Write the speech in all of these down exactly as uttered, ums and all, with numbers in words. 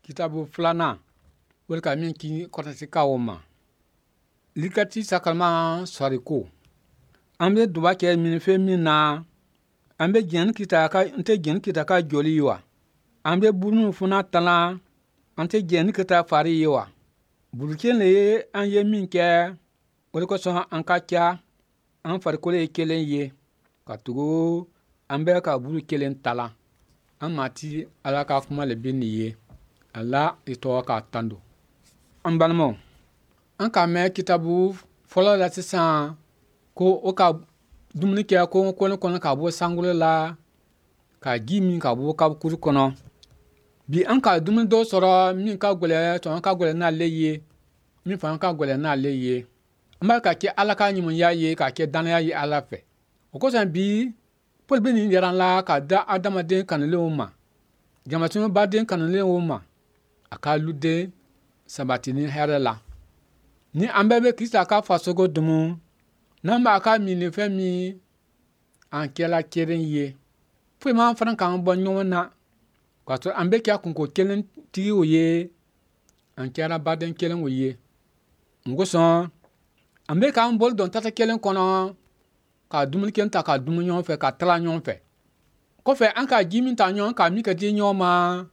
Kitabu filanan o le ka min ki kɔrɔtɛsi ka o ma likati sakalama sɔri ko an bɛ duba kɛ minifɛn min na an bɛ jɛni kita ka n tɛ jɛni kita ka joli ye wa an bɛ bunu fana tala an tɛ jɛni kita fari ye wa buru kelen le ye an ye min kɛ o de kosɔn an ka ca an farikolo ye kelen ye ka tugu an bɛ ka buru kelen tala an mati ala ka kuma le bi nin ye ala i tɔgɔ k'a tan don an balimaw an ka mɛn kitabu fɔlɔ la sisan ko o ka dumuni kɛ ko kɔnɔ kɔnɔ ka bɔ sankolo la ka ji min ka bɔ kabakuru kɔnɔ bi an ka dumuni dɔw sɔrɔ min ka gɛlɛ tɔn ka gɛlɛ n'ale ye min fana ka gɛlɛ n'ale ye an b'a ka kɛ ala ka ɲuman ye ka kɛ danaya ye ala fɛ o kosɔn bi Paul bɛ nin yɛrɛ la ka da adamaden kanulenw ma jamatɛmɛ baden kanulenw ma a ka luden sabatini hɛrɛ la ni an bɛɛ bɛ Kirista ka fasogo dumu n'an b'a ka minifɛn min an kɛla kelen ye foyi m'an fana k'an bɔ ɲɔgɔn na k'a sɔrɔ an bɛ kɛ kunko kelen tigiw ye an kɛra baden kelenw ye n kosɔn an bɛ k'an bolo dɔn tata kelen kɔnɔ ka dumuni kelen ta ka dumuni ɲɔgɔn fɛ ka tala ɲɔgɔn fɛ kɔfɛ an ka ji min ta ɲɔgɔn ka min ka di ɲɔgɔn ma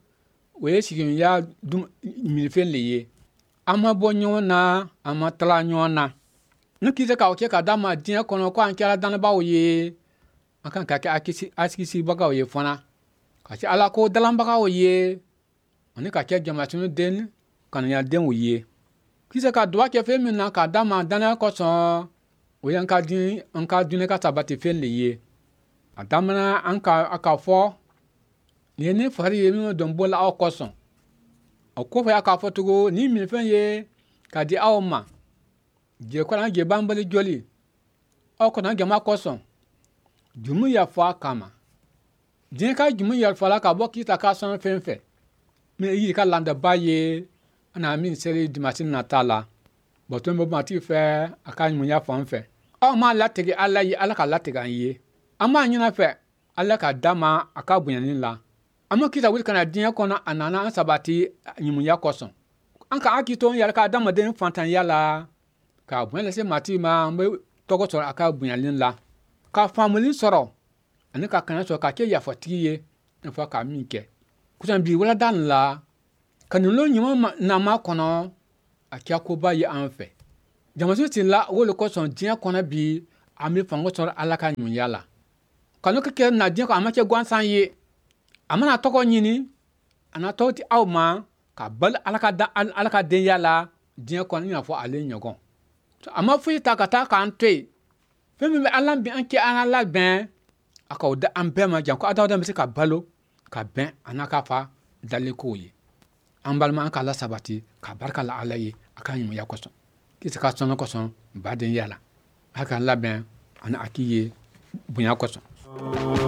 o ye sigiɲɔgɔnya minifɛn le ye an ma bɔ ɲɔgɔn na an ma tala ɲɔgɔn na ne k'i se k'aw kɛ ka d'a ma diɲɛ kɔnɔ ko an kɛra danbaw ye an kan ka kɛ hakilisibagaw ye fana ka kɛ ala ko dalanbagaw ye ani ka kɛ jamatɛmɛ den kanuyadenw ye k'i se ka duba kɛ fɛn min na ka d'a ma danaya kosɔn o ye an ka di an ka dunɛ ka sabati fɛn le ye a daminɛ an ka a ka fɔ nin ye ne fari ye min dɔn bɔla aw kosɔn o kɔfɛ a k'a fɔ tugun ni minifɛn ye ka di aw ma jɛ kɔnɔ jɛ banbali joli aw kɔnɔ jama kosɔn jumu yafa kama diɲɛ ka jumu yafa la ka bɔ Kirista ka sɔn fɛn fɛ min yi ka landaba ye ana min seri dimasi nata la bɔtɔn bɛ mati fɛ a ka ɲumunya fan fɛ aw ma latege ala ye ala ka latege an ye an b'a ɲin'a fɛ ala ka d'a ma a ka bonyani la an ma Kirista wuli ka na diɲɛ kɔnɔ a nana an sabati ɲumunya kosɔn an ka hakili to n yɛrɛ ka adamaden fantanya la ka bonya lase mati ma an bɛ tɔgɔ sɔrɔ a ka bonyani la ka faamuli sɔrɔ ani ka kaɲa sɔrɔ ka kɛ yafatigi ye i fɔ ka min kɛ kusan bi walada nin la ka nin lo ɲuman nama kɔnɔ a kɛ koba ye an fɛ jamana ti la wolo kosɔn diɲɛ kɔnɔ bi an bɛ fanga sɔrɔ ala ka ɲumunya la ka n'o kɛ na diɲɛ kɔnɔ a ma kɛ gansan ye a mana tɔgɔ ɲini a na tɔgɔ di aw ma ka bali ala ka da ala ka denya la diɲɛ kɔnɔ i n'a fɔ ale ɲɔgɔn a ma foyi ta ka taa k'an to yen fɛn min bɛ ala bi an kɛ an labɛn a k'aw da an bɛɛ ma jan ko adamaden bɛ se ka balo ka bɛn a n'a ka fa dalenkow ye an balima an ka ala sabati ka barika la ala ye a ka ɲumunya kosɔn Kirista ka sɔnna kosɔn badenya la a ka labɛn ani a k'i ye bonya kosɔn